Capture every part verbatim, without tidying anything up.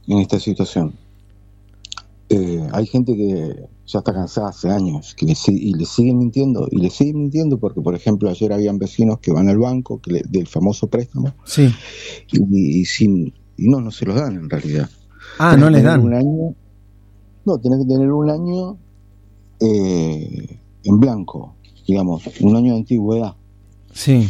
en esta situación. Eh, hay gente que ya está cansada hace años que le, y le siguen mintiendo, y le siguen mintiendo porque, por ejemplo, ayer habían vecinos que van al banco que le, del famoso préstamo, sí. y, y, sin, y no, no se los dan en realidad. Ah, tenés no les que tener dan. Un año, no, tenés que tener un año eh, en blanco, digamos, un año de antigüedad. Sí.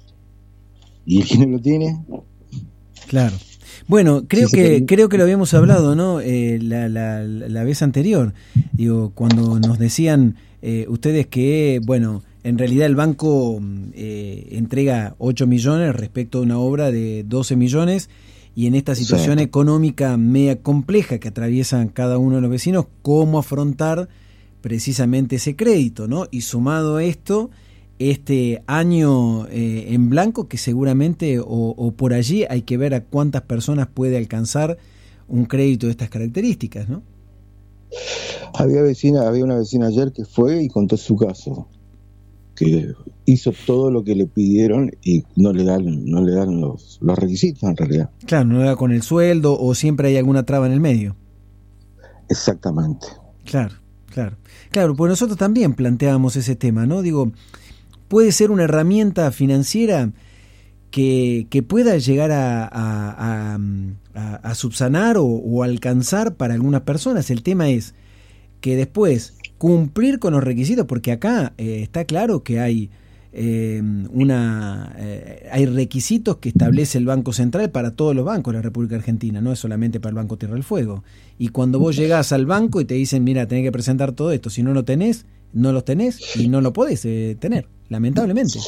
Y el que no lo tiene... Claro. Bueno, creo sí, que termina. creo que lo habíamos hablado, ¿no? Eh, la, la, la vez anterior, digo, cuando nos decían eh, ustedes que, bueno, en realidad el banco eh, entrega ocho millones respecto a una obra de doce millones, y en esta situación Sí. económica media compleja que atraviesan cada uno de los vecinos, cómo afrontar precisamente ese crédito, ¿no? Y sumado a esto, este año eh, en blanco, que seguramente o, o por allí hay que ver a cuántas personas puede alcanzar un crédito de estas características, ¿no? Había vecina, había una vecina ayer que fue y contó su caso, que hizo todo lo que le pidieron y no le dan, no le dan los, los requisitos en realidad. Claro, no da con el sueldo o siempre hay alguna traba en el medio. Exactamente. Claro, claro. Claro, pues nosotros también planteábamos ese tema, ¿no? Digo, puede ser una herramienta financiera que, que pueda llegar a, a, a, a, a subsanar o, o alcanzar para algunas personas. El tema es que después cumplir con los requisitos, porque acá eh, está claro que hay eh, una eh, hay requisitos que establece el Banco Central para todos los bancos de la República Argentina, no es solamente para el Banco Tierra del Fuego. Y cuando vos llegás al banco y te dicen, mira, tenés que presentar todo esto, si no lo tenés, no los tenés y no lo podés eh, tener, lamentablemente.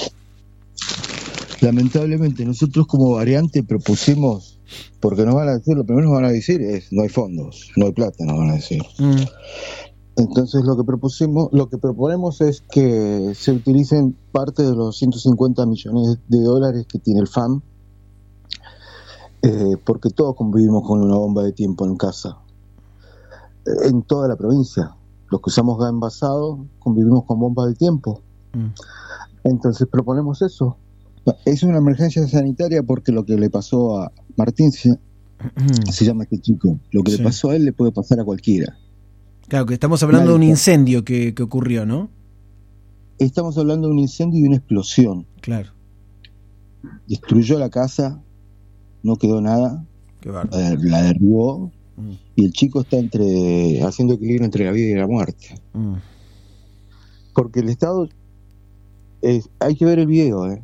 Lamentablemente, nosotros como variante propusimos, porque nos van a decir, lo primero que nos van a decir es, no hay fondos, no hay plata, nos van a decir. Mm. Entonces lo que propusimos, lo que proponemos es que se utilicen parte de los ciento cincuenta millones de dólares que tiene el F A M, eh, porque todos convivimos con una bomba de tiempo en casa, eh, en toda la provincia. Los que usamos gas envasado convivimos con bombas de tiempo. Mm. Entonces proponemos eso. Es una emergencia sanitaria porque lo que le pasó a Martín se, mm. se llama este chico. Lo que sí. le pasó a él le puede pasar a cualquiera. Claro, que estamos hablando Nadie de un incendio que, que ocurrió, ¿no? Estamos hablando de un incendio y una explosión. Claro. Destruyó la casa, no quedó nada. Qué bárbaro. La, la derribó mm. y el chico está entre haciendo equilibrio entre la vida y la muerte. Mm. Porque el Estado, es, hay que ver el video, ¿eh?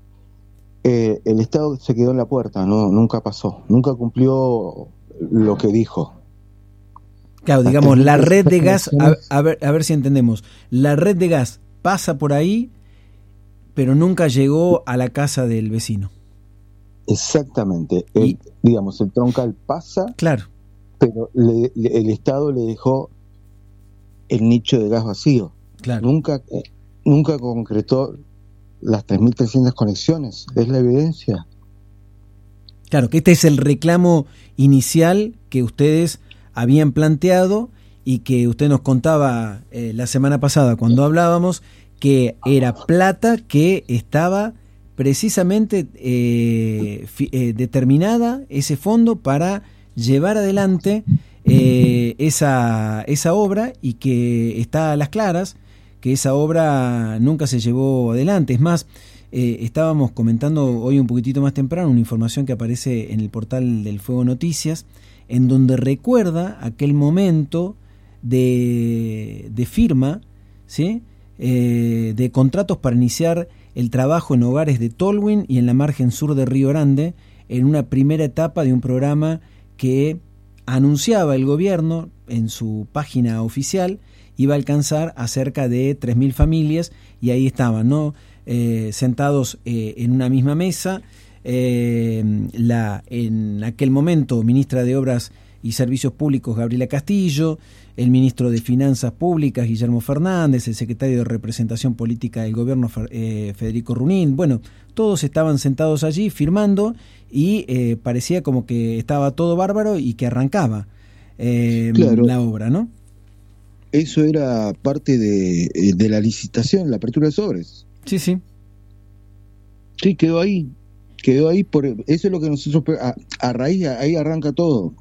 Eh, el Estado se quedó en la puerta, no, nunca pasó, nunca cumplió lo que dijo. Claro, digamos, la red de gas, a, a, ver, a ver si entendemos, la red de gas pasa por ahí, pero nunca llegó a la casa del vecino. Exactamente, el, y, digamos, el troncal pasa, claro, pero le, le, el Estado le dejó el nicho de gas vacío. Claro. Nunca, eh, nunca concretó las tres mil trescientas conexiones, es la evidencia. Claro, que este es el reclamo inicial que ustedes habían planteado y que usted nos contaba eh, la semana pasada cuando hablábamos, que era plata que estaba precisamente eh, fi, eh, determinada, ese fondo, para llevar adelante eh, esa, esa obra, y que está a las claras que esa obra nunca se llevó adelante. Es más, eh, estábamos comentando hoy un poquitito más temprano una información que aparece en el portal del Fuego Noticias, en donde recuerda aquel momento de, de firma, ¿sí? eh, de contratos para iniciar el trabajo en hogares de Tolwyn y en la margen sur de Río Grande, en una primera etapa de un programa que anunciaba el gobierno en su página oficial, iba a alcanzar a cerca de tres mil familias, y ahí estaban, ¿no? Eh, sentados eh, en una misma mesa, eh, la en aquel momento ministra de Obras y Servicios Públicos Gabriela Castillo, el ministro de Finanzas Públicas Guillermo Fernández, el secretario de Representación Política del Gobierno eh, Federico Runín. Bueno, todos estaban sentados allí firmando, y eh, parecía como que estaba todo bárbaro y que arrancaba eh, claro. la obra, ¿no? Eso era parte de, de la licitación, la apertura de sobres. Sí, sí. Sí, quedó ahí. Quedó ahí. Por, eso es lo que nosotros. A, a raíz, ahí arranca todo.